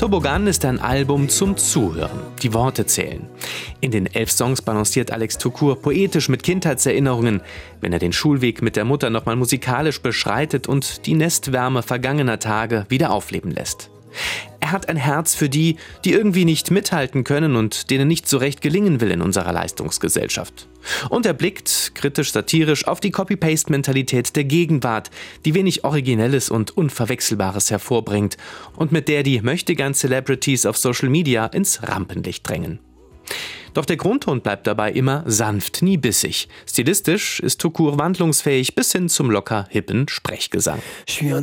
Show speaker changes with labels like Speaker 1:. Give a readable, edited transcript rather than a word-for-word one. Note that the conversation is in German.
Speaker 1: Tobogan ist ein Album zum Zuhören. Die Worte zählen. In den 11 Songs balanciert Alex Tukur poetisch mit Kindheitserinnerungen, wenn er den Schulweg mit der Mutter nochmal musikalisch beschreitet und die Nestwärme vergangener Tage wieder aufleben lässt. Er hat ein Herz für die, die irgendwie nicht mithalten können und denen nicht so recht gelingen will in unserer Leistungsgesellschaft. Und er blickt, kritisch-satirisch, auf die Copy-Paste-Mentalität der Gegenwart, die wenig Originelles und Unverwechselbares hervorbringt und mit der die Möchtegern-Celebrities auf Social Media ins Rampenlicht drängen. Doch der Grundton bleibt dabei immer sanft, nie bissig. Stilistisch ist Tukur wandlungsfähig bis hin zum locker hippen Sprechgesang.